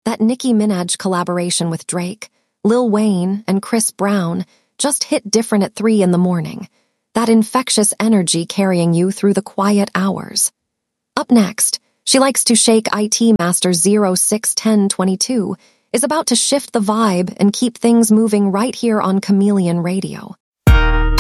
That Nicki Minaj collaboration with Drake, Lil Wayne, and Chris Brown just hit different at 3 in the morning. That infectious energy carrying you through the quiet hours. Up next, She Likes to Shake IT Master 061022 is about to shift the vibe and keep things moving right here on Chameleon Radio.